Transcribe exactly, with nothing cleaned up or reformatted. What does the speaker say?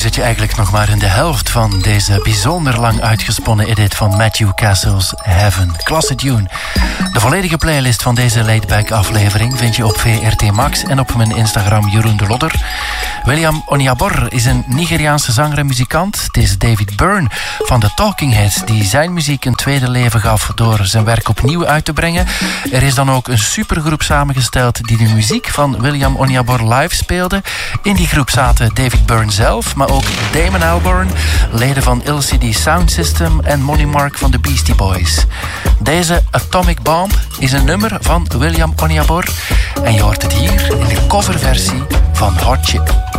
zit je eigenlijk nog maar in de helft van deze bijzonder lang uitgesponnen edit van Matthew Castle's Heaven. Klasse tune. De volledige playlist van deze laidback aflevering vind je op V R T Max en op mijn Instagram Jeroen de Lodder. William Onyabor is een Nigeriaanse zanger en muzikant. Het is David Byrne van de Talking Heads die zijn muziek een tweede leven gaf door zijn werk opnieuw uit te brengen. Er is dan ook een supergroep samengesteld die de muziek van William Onyabor live speelde. In die groep zaten David Byrne zelf, maar ook Damon Albarn, leden van L C D Sound System en Molly Mark van de Beastie Boys. Deze Atomic Bomb is een nummer van William Onyabor en je hoort het hier in de coverversie van Hot Chip.